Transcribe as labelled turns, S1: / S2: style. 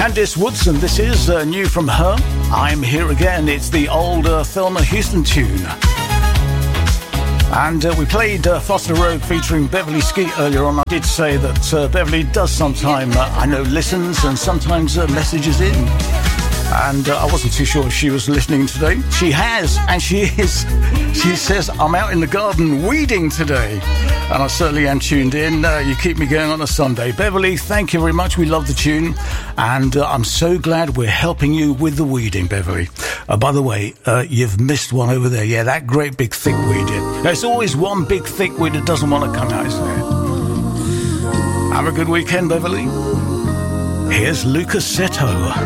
S1: Candice Woodson, this is new from her. I'm Here Again. It's the old Thelma Houston tune. And we played Foster Rogue featuring Beverly Skeet earlier on. I did say that Beverly does sometimes, I know, listens and sometimes messages in. And I wasn't too sure if she was listening today. She has, and she is. She says, I'm out in the garden weeding today. And I certainly am tuned in. You keep me going on a Sunday. Beverly, thank you very much. We love the tune. And I'm so glad we're helping you with the weeding, Beverly. By the way, you've missed one over there. Yeah, that great big thick weed. There's always one big thick weed that doesn't want to come out, isn't there? Have a good weekend, Beverly. Here's Lucas Seto.